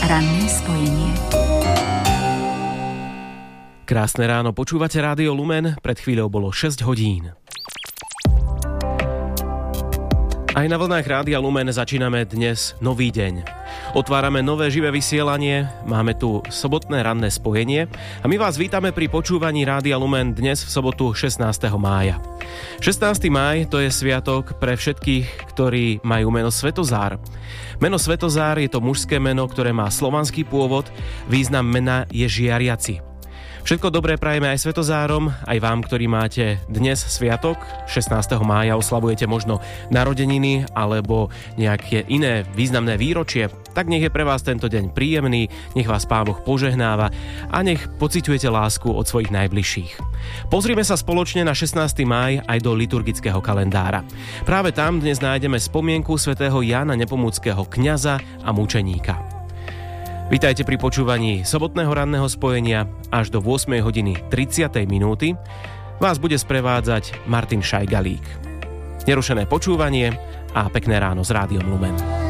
Ranné spojenie. Krásne ráno, počúvate Rádio Lumen, pred chvíľou bolo 6 hodín. Aj na vlnách Rádia Lumen začíname dnes nový deň. Otvárame nové živé vysielanie, máme tu sobotné ranné spojenie a my vás vítame pri počúvaní Rádia Lumen dnes v sobotu 16. mája. 16. máj to je sviatok pre všetkých, ktorí majú meno Svetozár. Meno Svetozár je to mužské meno, ktoré má slovanský pôvod, význam mena je žiariaci. Všetko dobré prajeme aj Svetozárom, aj vám, ktorí máte dnes sviatok, 16. mája oslavujete možno narodeniny alebo nejaké iné významné výročie, tak nech je pre vás tento deň príjemný, nech vás Pán Boh požehnáva a nech pociťujete lásku od svojich najbližších. Pozrime sa spoločne na 16. máj aj do liturgického kalendára. Práve tam dnes nájdeme spomienku svätého Jána Nepomuckého, kňaza a mučeníka. Vítajte pri počúvaní sobotného ranného spojenia. Až do 8 hodiny 30 minúty vás bude sprevádzať Martin Šajgalík. Nerušené počúvanie a pekné ráno s Rádiom Lumen.